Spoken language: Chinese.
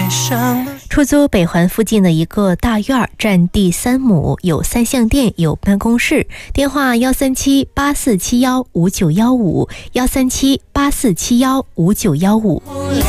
出租北环附近的一个大院，占地3亩，有3项店，有办公室。电话13784715915，13784715915。